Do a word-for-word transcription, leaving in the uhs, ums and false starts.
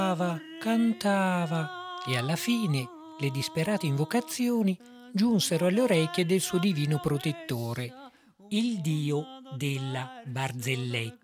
cantava e alla fine le disperate invocazioni giunsero alle orecchie del suo divino protettore, il dio della barzelletta.